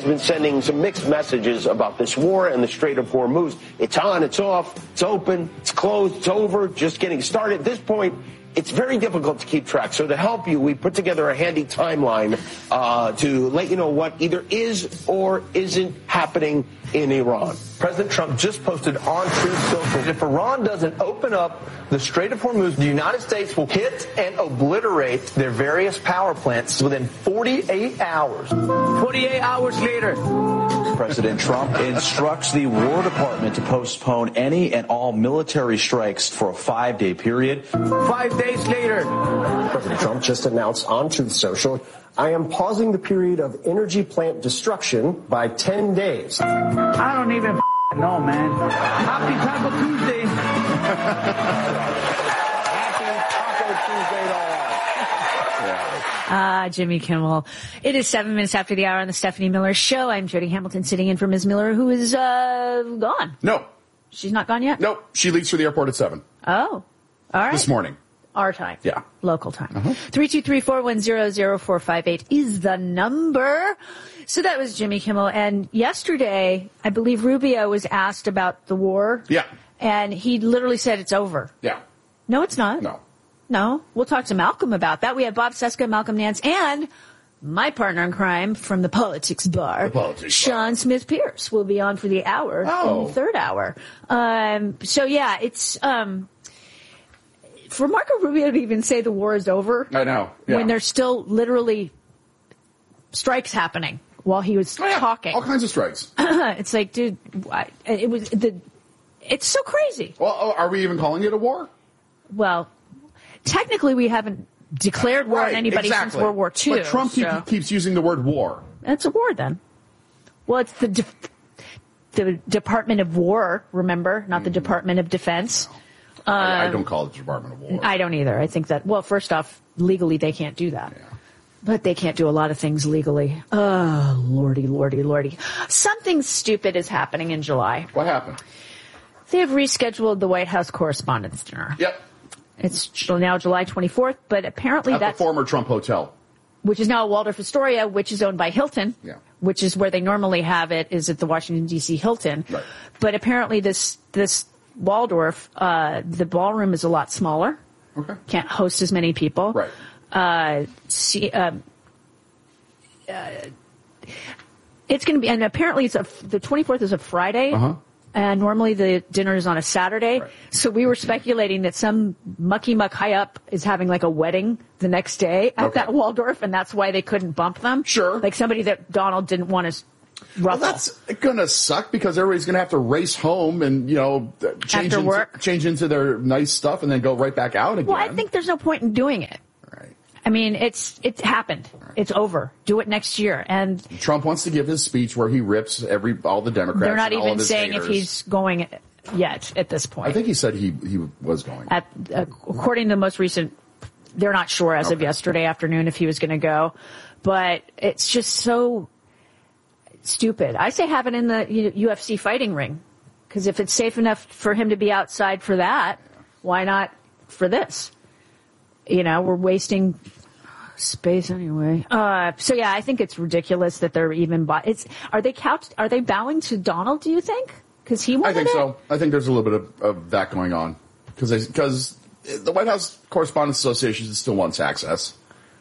has been sending some mixed messages about this war and the Strait of Hormuz. It's on, it's off, it's open, it's closed, it's over, just getting started. At this point, it's very difficult to keep track. So to help you, we put together a handy timeline to let you know what either is or isn't happening in Iran. President Trump just posted on Truth Social, if Iran doesn't open up the Strait of Hormuz, the United States will hit and obliterate their various power plants within 48 hours. 48 hours later. President Trump instructs the War Department to postpone any and all military strikes for a 5-day period. 5 days later. President Trump just announced on Truth Social, I am pausing the period of energy plant destruction by 10 days. I don't even know, man. Happy Taco Tuesday. Jimmy Kimmel. It is 7 minutes after the hour on the Stephanie Miller Show. I'm Jody Hamilton sitting in for Ms. Miller, who is gone. No. She's not gone yet? Nope. She leaves for the airport at 7. Oh. All right. This morning. Our time. Yeah. Local time. 323-410-0458 is the number. So that was Jimmy Kimmel. And yesterday, I believe Rubio was asked about the war. Yeah. And he literally said it's over. Yeah. No, it's not. No. We'll talk to Malcolm about that. We have Bob Cesca, Malcolm Nance, and my partner in crime from the Politics Bar, Sean Smith Pierce, will be on for the hour, the third hour. So, yeah, it's for Marco Rubio to even say the war is over. I know. Yeah. When there's still literally strikes happening while he was talking. All kinds of strikes. It's like, dude, it's so crazy. Well, are we even calling it a war? Well, technically, we haven't declared war on anybody since World War II. But Trump keeps using the word war. That's a war, then. Well, it's the Department of War, remember, not the Department of Defense. I don't call it the Department of War. I don't either. I think that, well, first off, legally they can't do that. Yeah. But they can't do a lot of things legally. Oh, lordy. Something stupid is happening in July. What happened? They have rescheduled the White House Correspondents' Dinner. Yep. It's now July 24th, but apparently that's the former Trump Hotel. Which is now Waldorf Astoria, which is owned by Hilton. Yeah. Which is where they normally have it, is at the Washington, D.C. Hilton. Right. But apparently this Waldorf, the ballroom is a lot smaller. Okay. Can't host as many people. Right. It's going to be, and apparently the 24th is a Friday. Uh-huh. And normally the dinner is on a Saturday. Right. So we were speculating that some mucky muck high up is having like a wedding the next day at that Waldorf, and that's why they couldn't bump them. Sure. Like somebody that Donald didn't want to ruffle. Well, that's going to suck because everybody's going to have to race home and, change into their nice stuff and then go right back out again. Well, I think there's no point in doing it. Right. I mean, it's happened. Right. It's over. Do it next year. And Trump wants to give his speech where he rips all the Democrats. They're not and all even of his saying haters. if he's going yet at this point. I think he said he was going. According to the most recent, they're not sure as of yesterday afternoon if he was going to go. But it's just so stupid. I say have it in the UFC fighting ring. Because if it's safe enough for him to be outside for that, why not for this? We're wasting space anyway. So yeah, I think it's ridiculous that they're even. Are they bowing to Donald? Do you think? Because he wanted I think so. I think there's a little bit of that going on because the White House Correspondents Association still wants access.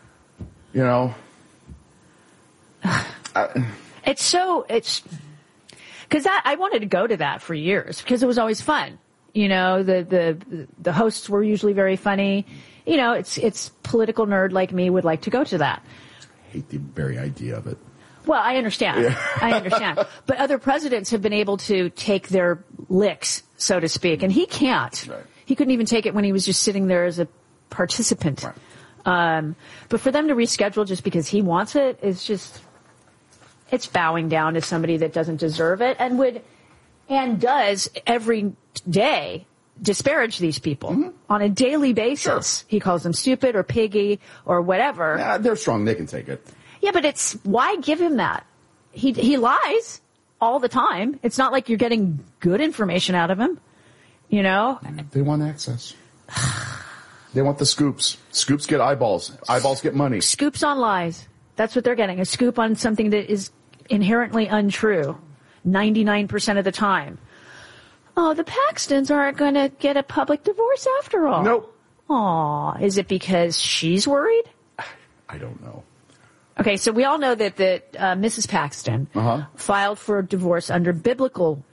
It's because I wanted to go to that for years because it was always fun. The hosts were usually very funny. It's political nerd like me would like to go to that. I hate the very idea of it. Well, I understand. Yeah. I understand. But other presidents have been able to take their licks, so to speak, and he can't. Right. He couldn't even take it when he was just sitting there as a participant. Right. But for them to reschedule just because he wants it is just, it's bowing down to somebody that doesn't deserve it and does every day disparage these people on a daily basis. Sure. He calls them stupid or piggy or whatever. Yeah, they're strong. They can take it. Yeah, but why give him that? He lies all the time. It's not like you're getting good information out of him, They want access. They want the scoops. Scoops get eyeballs. Eyeballs get money. Scoops on lies. That's what they're getting. A scoop on something that is inherently untrue 99% of the time. Oh, the Paxtons aren't going to get a public divorce after all. Nope. Aw, is it because she's worried? I don't know. Okay, so we all know that Mrs. Paxton filed for divorce under biblical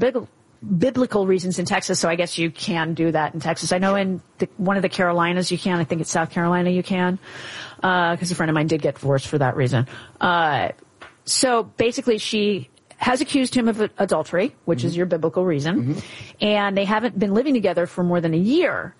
reasons in Texas, so I guess you can do that in Texas. I know in one of the Carolinas you can. I think it's South Carolina you can, because a friend of mine did get divorced for that reason. So basically she has accused him of adultery, which is your biblical reason, and they haven't been living together for more than a year.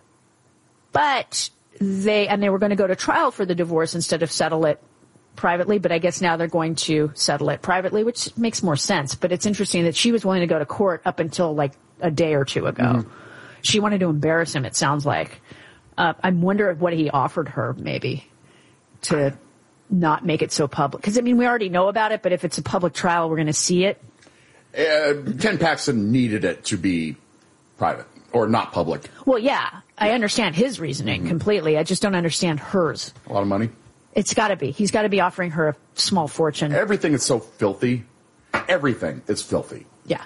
But they were going to go to trial for the divorce instead of settle it privately, but I guess now they're going to settle it privately, which makes more sense. But it's interesting that she was willing to go to court up until like a day or two ago. She wanted to embarrass him, it sounds like. I wonder what he offered her, maybe, to not make it so public. Because, I mean, we already know about it, but if it's a public trial, we're going to see it. Ken Paxton needed it to be private or not public. Well, yeah, I understand his reasoning completely. I just don't understand hers. A lot of money? It's got to be. He's got to be offering her a small fortune. Everything is so filthy. Everything is filthy. Yeah.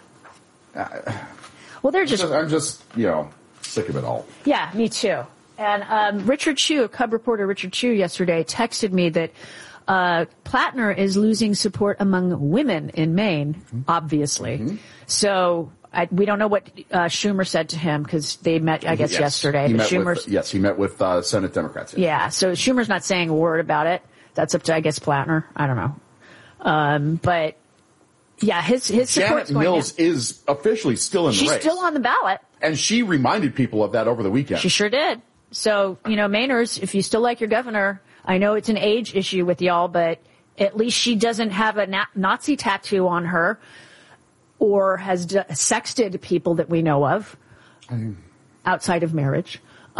Well, they're just... I'm just, sick of it all. Yeah, me too. And Richard Chu, Cub reporter Richard Chu yesterday texted me that Plattner is losing support among women in Maine, obviously. So we don't know what Schumer said to him because they met, I guess, yesterday. He met with Senate Democrats. Yes. Yeah, so Schumer's not saying a word about it. That's up to, I guess, Plattner. I don't know. But, yeah, his support's going Janet Mills is officially still in the race. She's still on the ballot. And she reminded people of that over the weekend. She sure did. So, Mainers, if you still like your governor, I know it's an age issue with y'all, but at least she doesn't have a Nazi tattoo on her or has sexted people that we know of outside of marriage.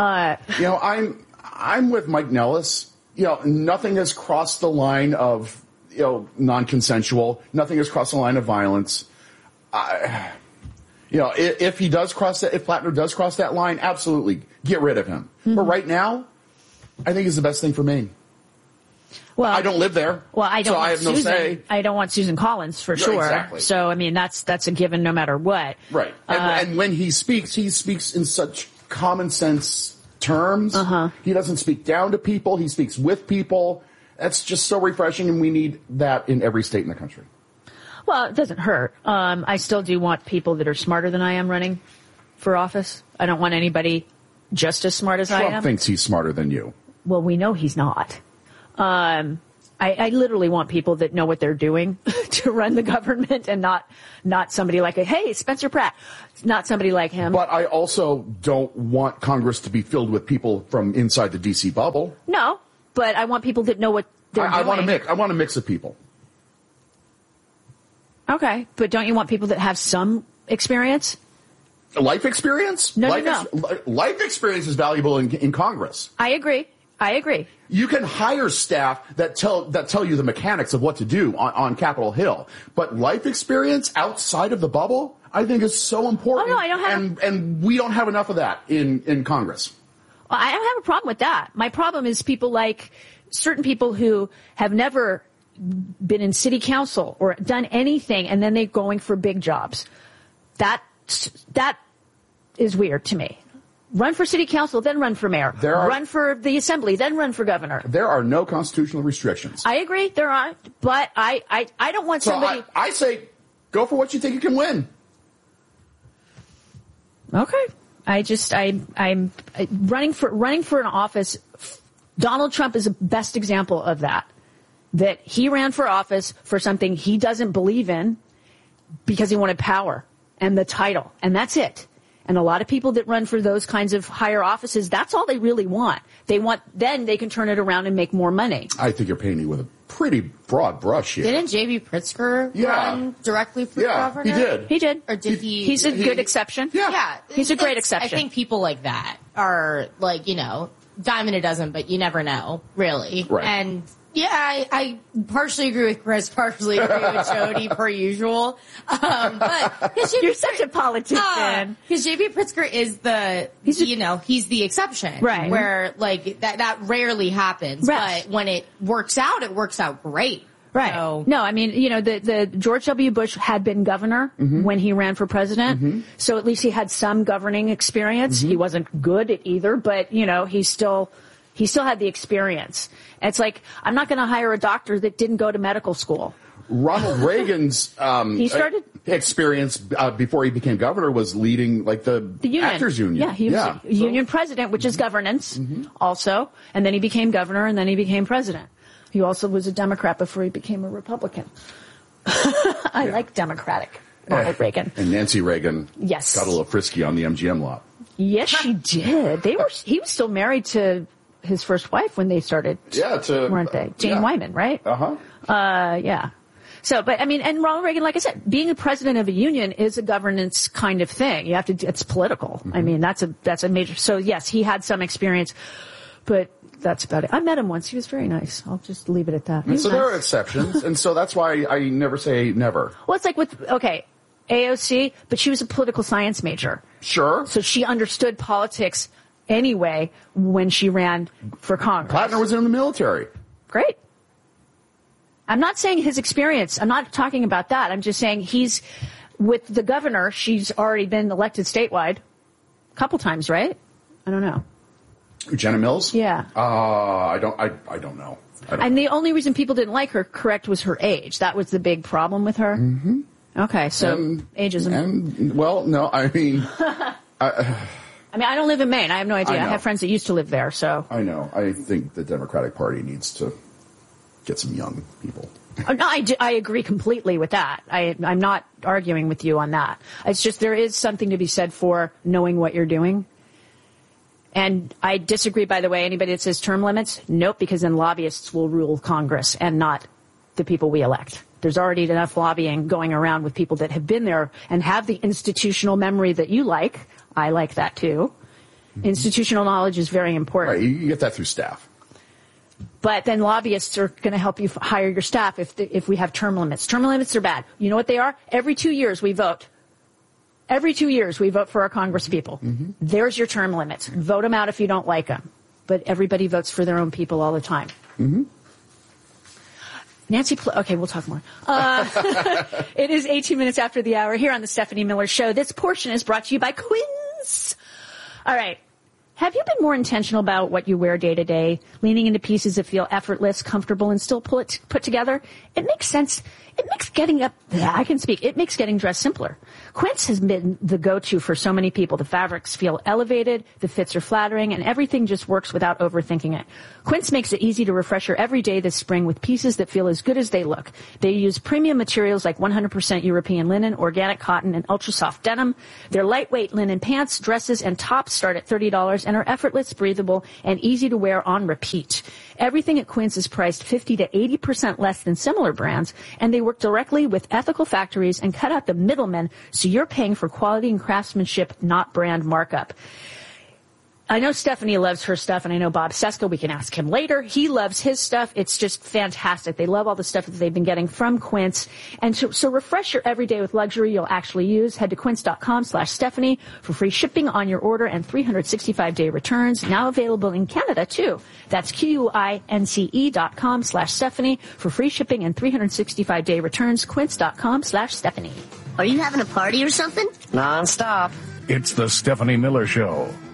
I'm with Mike Nellis. Nothing has crossed the line of, non-consensual. Nothing has crossed the line of violence. If he does cross that, if Plattner does cross that line, absolutely get rid of him. But right now, I think it's the best thing for Maine. Well, I don't live there. Well, I don't. So I have no say. I don't want Susan Collins for sure. Exactly. So I mean, that's a given no matter what. Right. And when he speaks in such common sense terms. He doesn't speak down to people. He speaks with people. That's just so refreshing, and we need that in every state in the country. Well, it doesn't hurt. I still do want people that are smarter than I am running for office. I don't want anybody just as smart as I am. Trump thinks he's smarter than you. Well, we know he's not. I literally want people that know what they're doing to run the government and not somebody like, hey, Spencer Pratt, not somebody like him. But I also don't want Congress to be filled with people from inside the D.C. bubble. No, but I want people that know what they're doing. I want a mix of people. Okay, but don't you want people that have some experience? Life experience? No. Life experience is valuable in Congress. I agree. You can hire staff that tell you the mechanics of what to do on Capitol Hill, but life experience outside of the bubble, I think, is so important. Oh, no, I don't have and we don't have enough of that in Congress. Well, I don't have a problem with that. My problem is people like certain people who have never been in city council or done anything, and then they're going for big jobs. That is weird to me. Run for city council, then run for mayor. Run for the assembly, then run for governor. There are no constitutional restrictions. I agree, there aren't. But I don't want somebody... I say, go for what you think you can win. Okay. I'm running for an office. Donald Trump is the best example of that. That he ran for office for something he doesn't believe in because he wanted power and the title. And that's it. And a lot of people that run for those kinds of higher offices, that's all they really want. Then they can turn it around and make more money. I think you're painting with a pretty broad brush here. Didn't J.B. Pritzker run directly for governor? He did. Or did he? He's a good exception. Yeah. He's a great exception. I think people like that are like, dime in a dozen, but you never know, really. Right. And yeah, I partially agree with Chris, partially agree with Jody per usual. But you're such a politician. Because J.B. Pritzker is he's the exception. Right. Where like that rarely happens. Right. But when it works out great. Right. So. No, I mean, the George W. Bush had been governor when he ran for president. So at least he had some governing experience. He wasn't good at either, but, he still had the experience. And it's like, I'm not going to hire a doctor that didn't go to medical school. Ronald Reagan's experience before he became governor was leading the union. Actors union. Yeah, he was union president, which is governance also. And then he became governor, and then he became president. He also was a Democrat before he became a Republican. I like Democratic Ronald Reagan. And Nancy Reagan got a little frisky on the MGM lot. Yes, she did. He was still married to his first wife when they started. Weren't they? Jane Wyman, right? Yeah. So, but I mean, and Ronald Reagan, like I said, being a president of a union is a governance kind of thing. It's political. I mean, that's a major, so yes, he had some experience, but that's about it. I met him once. He was very nice. I'll just leave it at that. So there are exceptions, and so that's why I never say never. Well, it's like AOC, but she was a political science major. Sure. So she understood politics anyway when she ran for Congress. Plattner was in the military. Great. I'm not saying his experience. I'm not talking about that. I'm just saying he's with the governor. She's already been elected statewide a couple times, right? I don't know. Jenna Mills? Yeah. I don't know. And the only reason people didn't like her, correct, was her age. That was the big problem with her. Mm-hmm. Okay, so ageism. No, I mean, I don't live in Maine. I have no idea. I have friends that used to live there, so. I know. I think the Democratic Party needs to get some young people. No, I agree completely with that. I'm not arguing with you on that. It's just there is something to be said for knowing what you're doing. And I disagree, by the way, anybody that says term limits, nope, because then lobbyists will rule Congress and not the people we elect. There's already enough lobbying going around with people that have been there and have the institutional memory that you like. I like that too. Mm-hmm. Institutional knowledge is very important. Right, you get that through staff. But then lobbyists are going to help you hire your staff if we have term limits. Term limits are bad. You know what they are? Every 2 years we vote. Every 2 years we vote for our congresspeople. Mm-hmm. There's your term limits. Vote them out if you don't like them. But everybody votes for their own people all the time. Mm-hmm. Okay, we'll talk more. It is 18 minutes after the hour here on the Stephanie Miller Show. This portion is brought to you by Quince. All right. Have you been more intentional about what you wear day to day, leaning into pieces that feel effortless, comfortable, and still put together? It makes sense. It makes getting dressed simpler. Quince has been the go-to for so many people. The fabrics feel elevated, the fits are flattering, and everything just works without overthinking it. Quince makes it easy to refresh your every day this spring with pieces that feel as good as they look. They use premium materials like 100% European linen, organic cotton, and ultra-soft denim. Their lightweight linen pants, dresses, and tops start at $30 and are effortless, breathable, and easy to wear on repeat. Everything at Quince is priced 50 to 80% less than similar brands, and they work directly with ethical factories and cut out the middlemen, so you're paying for quality and craftsmanship, not brand markup. I know Stephanie loves her stuff, and I know Bob Seska, we can ask him later. He loves his stuff. It's just fantastic. They love all the stuff that they've been getting from Quince. And so refresh your everyday with luxury you'll actually use. Head to quince.com/Stephanie for free shipping on your order and 365-day returns. Now available in Canada, too. That's QUINCE.com/Stephanie for free shipping and 365-day returns. Quince.com/Stephanie. Are you having a party or something? Non-stop. It's the Stephanie Miller Show.